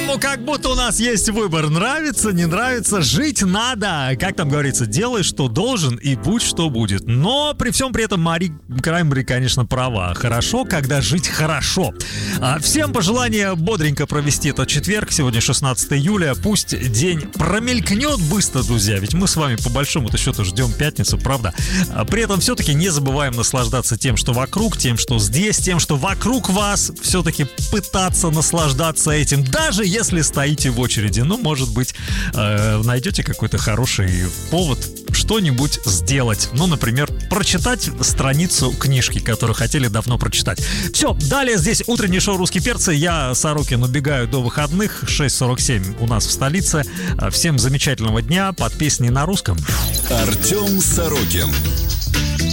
По-моему, как будто у нас есть выбор. Нравится, не нравится, жить надо. Как там говорится, делай, что должен, и будь, что будет. Но при всем при этом Мари Краймбрери, конечно, права. Хорошо, когда жить хорошо. Всем пожелание бодренько провести этот четверг. Сегодня 16 июля. Пусть день промелькнет быстро, друзья. Ведь мы с вами по большому-то счету ждем пятницу, правда? При этом все-таки не забываем наслаждаться тем, что вокруг, тем, что здесь, тем, что вокруг вас. Все-таки пытаться наслаждаться этим, даже если стоите в очереди. Ну, может быть, найдете какой-то хороший повод что-нибудь сделать. Ну, например, прочитать страницу книжки, которую хотели давно прочитать. Все, далее здесь утреннее шоу «Русские перцы». Я, Сорокин, убегаю до выходных. 6:47 у нас в столице. Всем замечательного дня под песни на русском. Артем Сорокин.